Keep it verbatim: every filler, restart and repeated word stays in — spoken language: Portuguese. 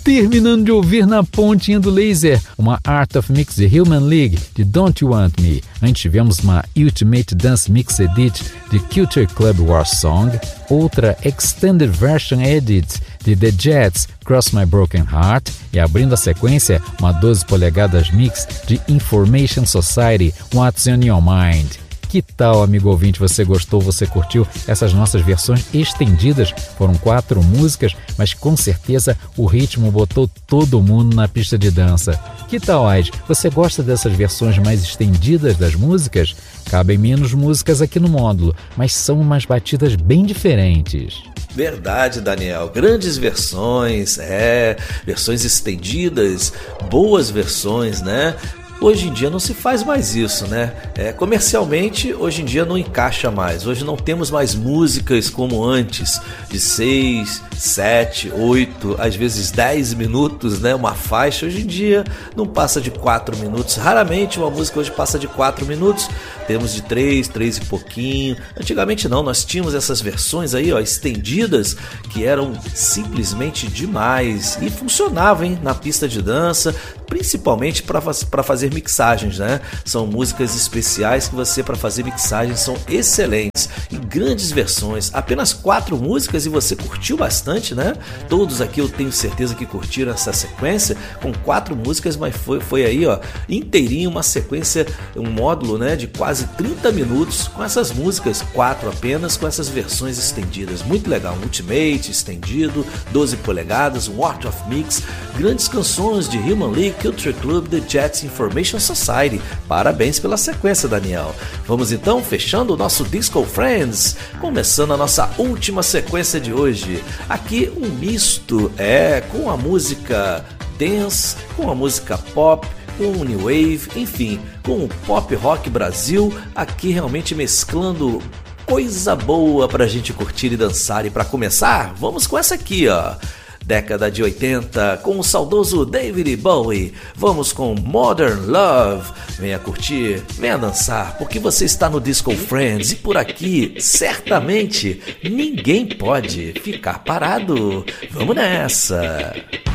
Terminando de ouvir na pontinha do laser uma Art of Mix de Human League de Don't You Want Me. Antes tivemos uma Ultimate Dance Mix Edit de Culture Club War Song, outra Extended Version Edit de The Jets Cross My Broken Heart e abrindo a sequência uma doze polegadas mix de Information Society What's On Your Mind. Que tal, amigo ouvinte, você gostou, você curtiu essas nossas versões estendidas? Foram quatro músicas, mas com certeza o ritmo botou todo mundo na pista de dança. Que tal, Ais? Você gosta dessas versões mais estendidas das músicas? Cabem menos músicas aqui no módulo, mas são umas batidas bem diferentes. Verdade, Daniel. Grandes versões, é, versões estendidas, boas versões, né? Hoje em dia não se faz mais isso, né? É, comercialmente, hoje em dia não encaixa mais. Hoje não temos mais músicas como antes, de seis, sete, oito, às vezes dez minutos, né? Uma faixa. Hoje em dia não passa de quatro minutos. Raramente uma música hoje passa de quatro minutos. Temos de três, três e pouquinho. Antigamente não, nós tínhamos essas versões aí, ó, estendidas, que eram simplesmente demais e funcionavam, hein, na pista de dança, principalmente para fazer mixagens, né? São músicas especiais que você, para fazer mixagens, são excelentes e grandes versões. Apenas quatro músicas e você curtiu bastante, né? Todos aqui eu tenho certeza que curtiram essa sequência com quatro músicas, mas foi, foi aí, ó, inteirinho, uma sequência, um módulo, né, de quase trinta minutos com essas músicas, quatro apenas, com essas versões estendidas. Muito legal, Ultimate, estendido, doze polegadas, um Art of Mix, grandes canções de Human League, Culture Club, The Jets, Information Society. Parabéns pela sequência, Daniel. Vamos então fechando o nosso Disco Friends, começando a nossa última sequência de hoje. Aqui um misto, é, com a música dance, com a música pop, com o New Wave, enfim, com o Pop Rock Brasil, aqui realmente mesclando coisa boa pra gente curtir e dançar. E pra começar, vamos com essa aqui, ó. Década de oitenta, com o saudoso David Bowie. Vamos com Modern Love. Venha curtir, venha dançar, porque você está no Disco Friends e por aqui, certamente, ninguém pode ficar parado. Vamos nessa!